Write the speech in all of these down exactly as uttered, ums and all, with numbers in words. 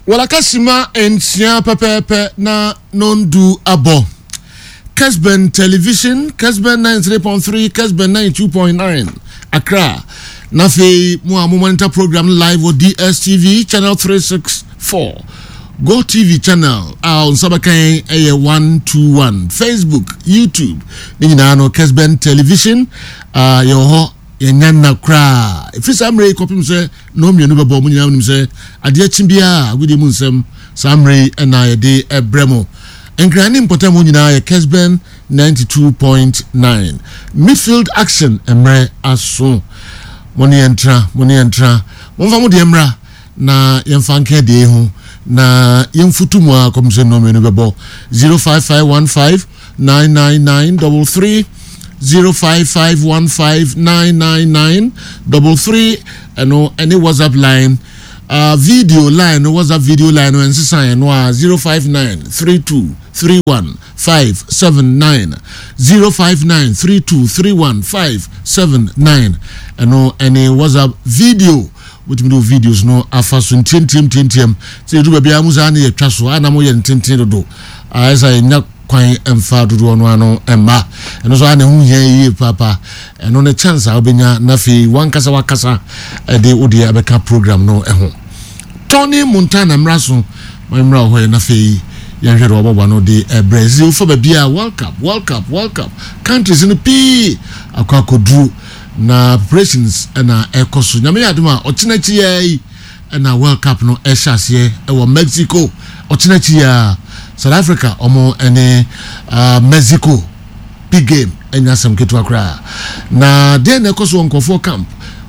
Wala kasima ensia pepepe na nondu abo. Kesben Television, Kesben ninety-three point three, Kesben ninety-two point nine. Accra. Nafi mua monitor program live on D S T V channel three sixty-four. Go T V channel on Sabakan A one two one. Facebook, YouTube. Nina no Kesben Television. Uh yo yenana kra. If it's amre kopim say no me no be bomu nyam say ade chimbia agudi mu nsem samre na ye de ebremo. Engrani important mu nyina ye Kesben ninety-two point nine. Midfield action emre aso. Moni entra, moni entra. Monfa mu de emra na yemfanke de hu na yemfutu mu akomse no me no be bo zero five five one five nine nine nine three three zero five five one five nine nine nine three three and any WhatsApp line uh video line WhatsApp video line and sign no zero five nine three two three one five seven nine zero five nine three two three one five seven nine and any WhatsApp video with me do videos no afaso tim tim tim tim say do bia muza na yetwa so ana mo ye ntintin do as I nya kwan emfa do no ano emma eno so ana hu ye papa eno ne chance a obenya na fi wankasa wakasa e de odi abeka program no eho Tony Montana mraso mamra ho na fi yan hwere obobwa no de Brazil for bia World Cup World Cup World Cup countries in P akwa kodru na preparations na ekoso nyame yaduma ochenachi yayi na World Cup no ehase e wo Mexico ochenachi ya South Africa omo ene uh, Mexico big game enya sam ketu akra na den ekoso nkofo camp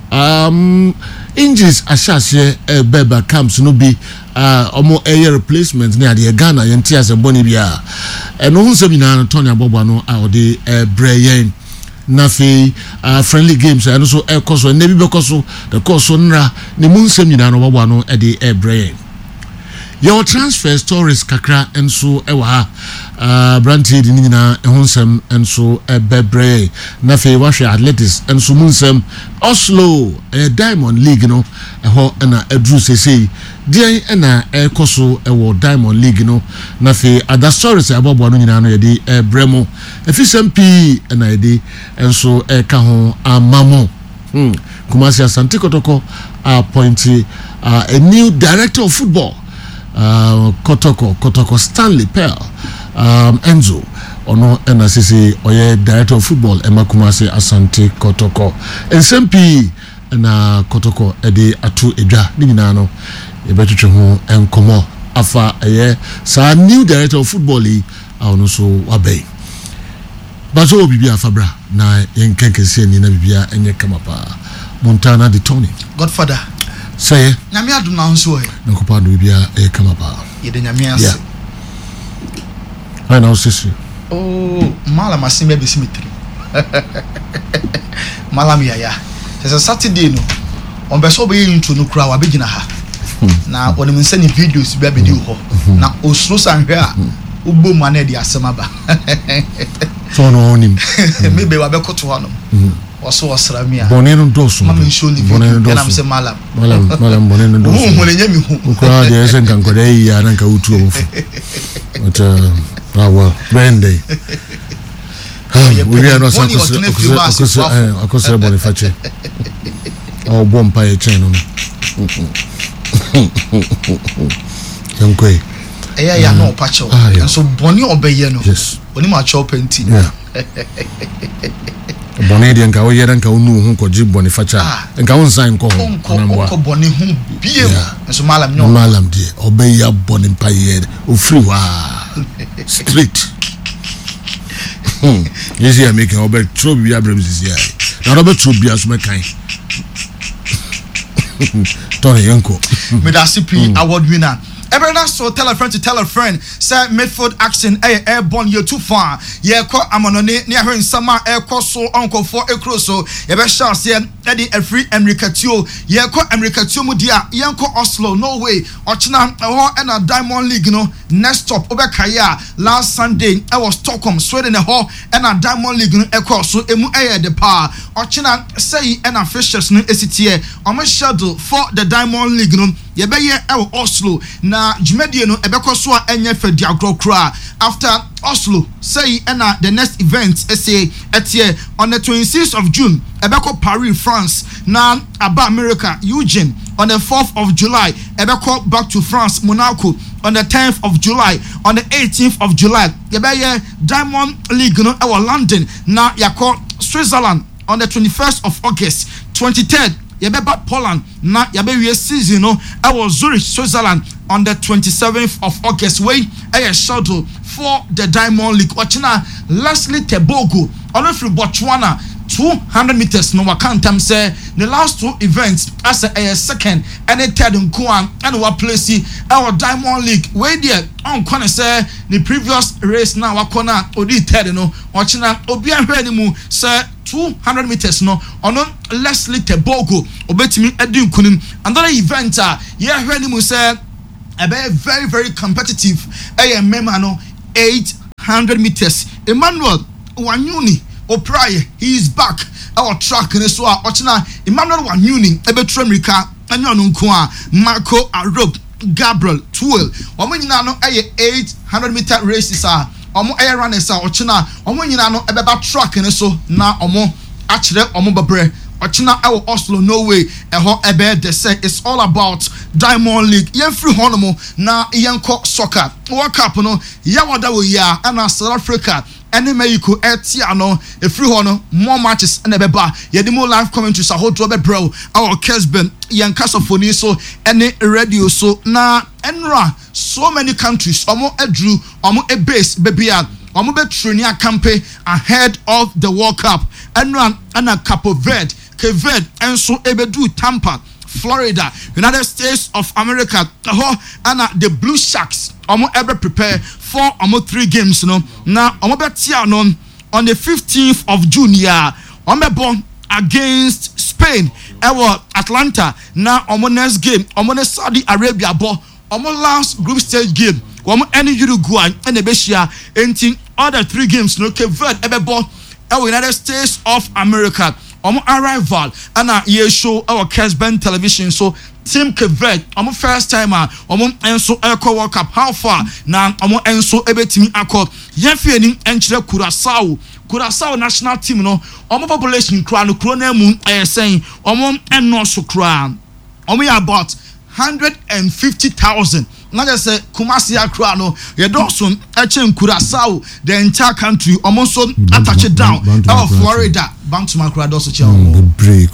um injuries ashase e beba camps no bi uh, omo air replacement ne ade Ghana yenti asemboni bia eno hunsem nyina no Tony Abobwa no a ode e breyen na fe uh, friendly games and so e koso ne bi be koso the koso nra ne munsem nyina no Abobwa no e de e breyen your transfer stories kakra enso e wa ha uh, brandy di nyina e hunsem enso e bebre na fe wa hwe athletics enso munsem Oslo e Diamond League no e ho na edru sesei die na e koso e wo Diamond League no na fe other stories Abobwa no nyina no ye de e bremo efisem p na ye de enso e ka ho amamo hmm Kumasi Asante Kotoko appointed uh, a new director of football uh, Kotoko Kotoko Stanley Pearl um, Enzo ono ena sisi oye director of football Emma Kumasi Asante Kotoko ensempi na Kotoko ede atu edwa ni nyina no ebetwetwe ho enkomo afa eye sa new director of football yi ono so wabei bazo bibi afabra na yenkenkese ni na bibia enye kamapa Montana de Tony Godfather say nyame adum na nso e nakopa do bibia e kamapa yede nyame ase I know sisi oh mala masimbe be simetri mala mi aya se Saturday no on be so be intro no kura wa be gina ha na onim nse ni videos be be di ho na osuro sanhwe a ubo ma na di asema ba so no onim maybe wa be koto ho no waso wasra mi a boneno doso mama show ni boneno doso na mse malam malam malam boneno doso hu hu le nyami hu kura de esen kan koda yi ya nan ka utu ofu ota Power Brandy. We are not so close. Across the Boniface. Oh, bomba a channel. Young Quay. Eh, ya no pacho. So Bonnie obeyeno. Yes. Oni ma chop enti. Yeah. Bonadian ka oye dan ka onu hu ko ji Boniface. Enka won sign ko ho. Ko Bonnie hu biem. So malam nyo. Malam die obeya Bonipa ye. O free wa. Street. Hmm. Yes, you are making over Trobia Brems here. Now, Robert Trobia, so my kind. Tony Yanko. Medasipi award winner. Everyone so tell a friend to tell a friend. Say midfield action air airborne you too far. Yeah, ko amonone near her in summer air so uncle for a crosso. Ebe chance here Eddie every Americatio Yako Americatio Mudia Yanko Oslo Norway Ochina and a Diamond League no next stop Obekaya last Sunday I was Stockholm Sweden ho and a Diamond League no across so emu air the power Ochina say and officials no S T A on my schedule for the Diamond League no Yebeye ewo Oslo na Jumedie no ebeko so enye fe diagro kra after Oslo say and the next event say etie on the twenty-sixth of June ebeko Paris France na aba America Eugene on the fourth of July ebeko back to France Monaco on the tenth of July on the eighteenth of July Yebeye Diamond League no ewo London na yako Switzerland on the twenty-first of August twenty-third Yabeba Poland na yabe season no I was Zurich Switzerland on the twenty-seventh of August way a schedule for the Diamond League Ochina Leslie Tebogo on from Botswana two hundred meters no wakantam say the last two events as a, a second and a third in Kuan and what place our Diamond League way there on corner say the previous race now wakona odi third no Ochina obia hwanimu say two hundred meters no ono Leslie Tebogo obetimi edin kunim another event ah yeah hwanimu say a very very competitive a mema no eight hundred meters Emmanuel Wanyuni O'Brien, he is back. Our track in the so Ochina Emmanuel Wanyuni Ebetru America Anyonunkoa Marco Arob Gabriel Twelve Omunyina no aye eight hundred meter races are omo air runners are Ochina Omunyina no ebeba track in the so na omo achire omo babre Ochina ewo Oslo Norway eho ebe de say it's all about Diamond League yemfri honomo na yenko soccer World Cup no yawada wo ya ana South Africa any Mexico etiano a free honor more matches and a beba yedimo live commentaries a whole job bro our Kesben yankasofoni so any radio so na enra so many countries omo edru omo a base baby omo betrenia campaign ahead of the World Cup enra ana Capo Verde Cape Verde and so ebedu Tampa Florida, United States of America, and the Blue Sharks. Omo ever prepare for omo three games, no. Now omo betia no on the fifteenth of June, yeah. Omo born against Spain, ever Atlanta. Now omo next game, omo ne Saudi Arabia bo. Omo last group stage game, omo any Uruguay and Ebesia. Anything other three games, no. Cape Verde ever born, ever United States of America. Omo arrival and a year show our Kesben television so Team Cape Verde omo first timer omo enso Eco World Cup how far na omo enso ebetimi akọ yefie ni enchire Curaçao Curaçao national team no omo population kra no kro na mu esen omo enno so kra omo ya about one hundred fifty thousand not just say Kumasi Accra no you don't so eche Curaçao the entire country omo so attach it down our Florida bank to Accra do so che omo break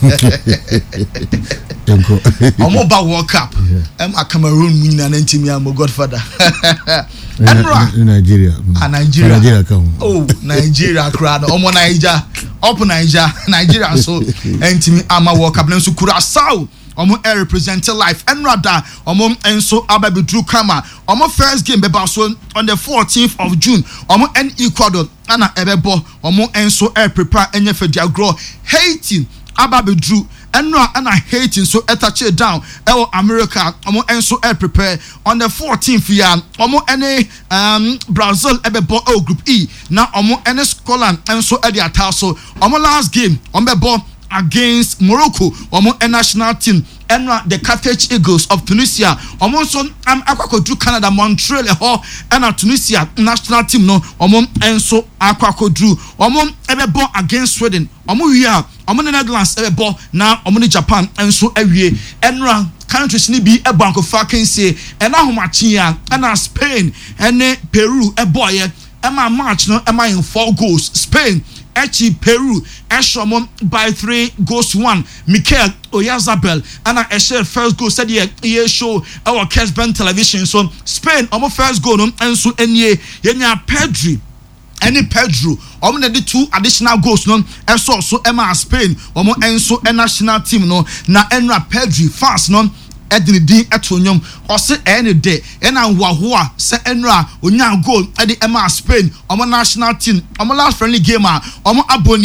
omo ba World Cup em a Cameroon mu nyina ntimi am Godfather Enra Nigeria a Nigeria Nigeria come oh Nigeria Accra no omo Nigeria up Nigeria Nigeria so ntimi am World Cup so Curaçao omo air represent life and rather omo enso ababidru kama omo first game beba so on the fourteenth of June omo en Ecuador ana ebebo omo enso air prepare enye fediagro Haiti ababidru enra ana Haiti so etache down ewo America omo enso air prepare on the fourteenth ya omo ene um Brazil ebebo o group E na omo ene Scotland enso e dia taso omo last game omo bebo against Morocco, omo a national team, and the Carthage Eagles of Tunisia. Omo so am akwako do Canada, Montreal, ho and a Tunisia national team no. Omo and so akwako do. Omo ebebo against Sweden. Omo here. Omo the Netherlands ebebo now. Omo Japan and so every and countries ni be a bank of fucking say and now Machia and Spain and Peru a boy. Emma March no. Emma in four goals. Spain. Echi Peru Eshomon by three goals one. Mikel Oyarzabal and I share first goal said yeah yeah show our Kesben television so Spain omo first goal no enso enye yenya Pedri any Pedro omo na the two additional goals no enso so Emma Spain omo enso a national team no na enra Pedri fast no edini din etonyom ose any day ena wahoa se enra onya goal edi Emma Spain omo national team omo last friendly game a omo abonie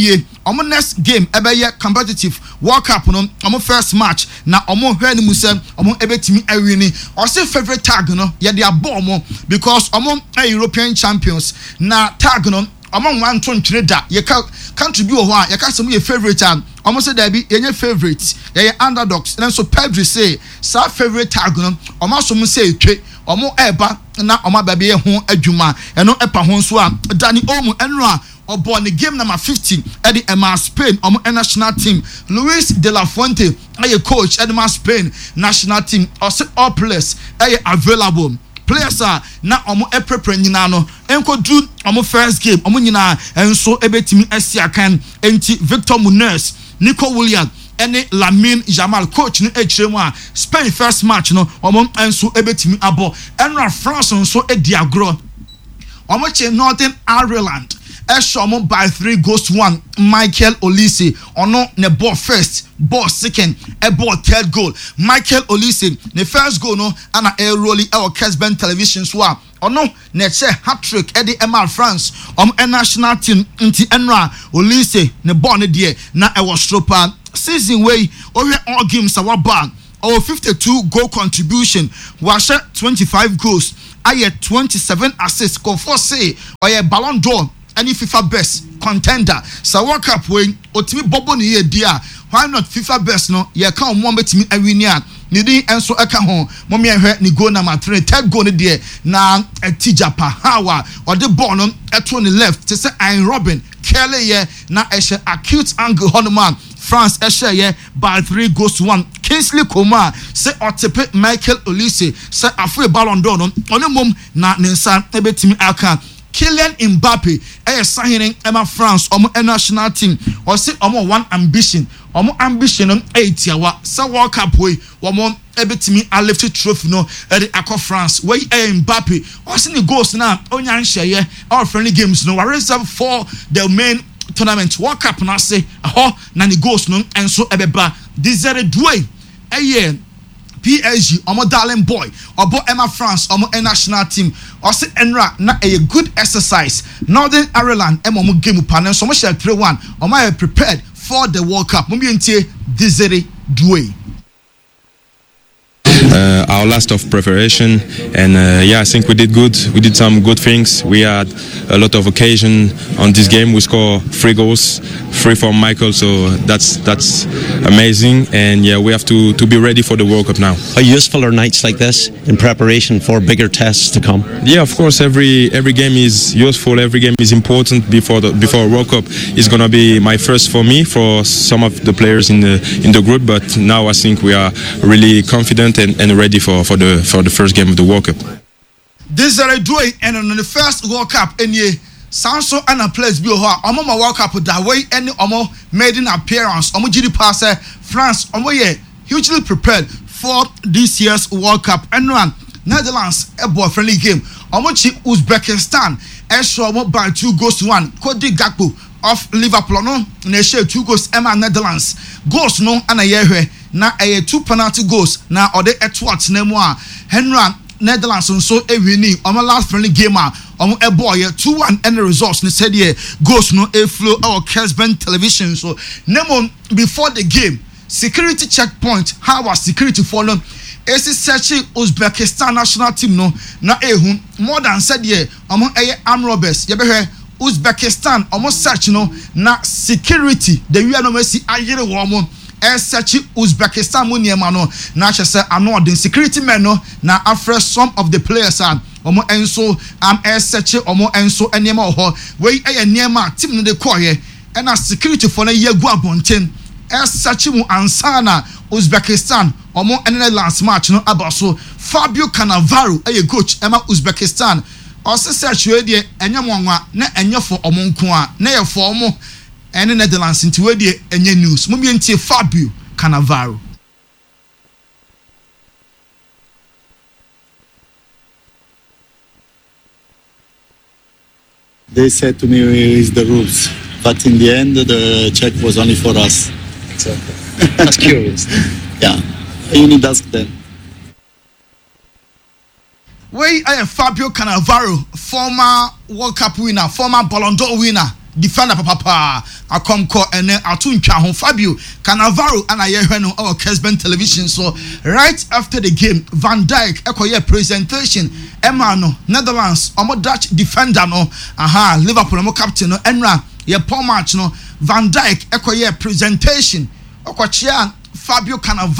omo next game ebe ye competitive World Cup no omo first match na omo hwe ni musa omo ebetimi awini o say favorite tag no ye de abo omo because omo European champions na tag no omo wan to ntwere da ye ka country bi ho a ye ka some ye favorite am omo say da bi ye favorite ye underdogs and so Pedri say sa favorite tag no omo so mo say etwe omo eba na omo ba be ho adwuma eno epa ho so a Dani Olmo enro a obo ne game number fifty at the Emma Spain omo national team Luis de la Fuente aye coach at the Spain national team also all players aye available players are na omo e prepare nyina no enko do omo first game omo nyina enso ebetimi asia kan enti Victor Munez Nico Williams any Lamine Jamal coach no echiremu a Spain first match no omo enso ebetimi abo enra France nso ediagro omo che Northern Ireland Eshomo by three goes to one. Michael Olise ono ne ball first, ball second, a ball third goal. Michael Olise ne first goal no ana a rolling our Kesben television swap. Ono ne che hat trick Eddie M R France um a national team inti enra Olise ne ball ne die na e was stropa season way over all games our bang our fifty-two goal contribution was twenty-five goals. I twenty-seven assists. Go for say or a Ballon d'Or. Any FIFA best contender. So World Cup when otimi bobo ni ye dia. Why not FIFA best no? Ye ka omo betimi awinia. Ni din enso eka ho. Mo me ehwe ni goal number three. Third goal ni die na etija pa hawa. Or the ball no eto ni left. To say Ian Robin Kelly ye na eshe acute angle honman. France eshe ye by three goals to one. Kingsley Coman say otepe Michael Olise say afu Ballon d'Or no. Oni mom na nensa ebetimi aka. Kylian Mbappe eh signing Emma France omo national team or say omo one ambition omo ambition on eight yawa sa World Cup we omo ebetimi a lift trophy no e de akọ France we eh Mbappe or say the goals na onya nhye our friendly games no we reserve for the main tournament World Cup na say ho na the goals no enso ebeba Desire Doué eh P S G omo darling boy obo Emma France omo national team also enra na a good exercise Northern Ireland emo mo game panel so mo share three one omo are prepared for the World Cup mo bi entie Desire Doué. Uh, our last of preparation and uh, yeah I think we did good we did some good things we had a lot of occasion on this game we scored three goals three from Michael so that's that's amazing and yeah we have to to be ready for the World Cup now. How useful are nights like this in preparation for bigger tests to come? Yeah of course every every game is useful every game is important before the before World Cup is gonna be my first for me for some of the players in the in the group but now I think we are really confident and and ready for, for the for the first game of the World Cup. This is a doing and on the first World Cup and ye Sanso and a place be ho omo ma World Cup that way any omo made an appearance omo G D passer France omo ye hugely prepared for this year's World Cup and one Netherlands a ball friendly game omo chi Uzbekistan e show omo by two goals to one Cody Gakpo of Liverpool no na share two goals Emma Netherlands goals no ana ye hwe na a two penalty goals na ode etwat na mu a Henry Netherlands nso ewini on last friendly game a on a boy two one and the results ne said here goals no a flow our Kesben television so nemo before the game security checkpoint how was security follow esi searching Uzbekistan national team no na ehun more than said here omo eye arm robbers ye behwe Uzbekistan almost search no na security the we no mercy ayere wo mo e search Uzbekistan mo niema no na chese ano the security men no na after some of the players are omo enso am e search omo enso eniema ho we e niema team no de koye e na security for na yegu abonten e search mu ansana Uzbekistan omo ene last match no abaso Fabio Cannavaro e coach ema Uzbekistan also search we dey enya monwa na enya for omonko a na ye for omo ene Netherlands into we dey enya news mo bi entie Fabio Cannavaro. They said to me is the rules, but in the end the check was only for us. Exactly. That's curious. Yeah, you need to ask them. Where I am Fabio Cannavaro, former World Cup winner, former Ballon d'Or winner, defender papa akomko ene atuntwa ho Fabio Cannavaro ana yehwe no our Kesben television. So right after the game Van Dijk ekoye presentation Emma no Netherlands omo Dutch defender no aha Liverpool omo captain no enra ye poor match no Van Dijk ekoye presentation okochia Fabio Cannavaro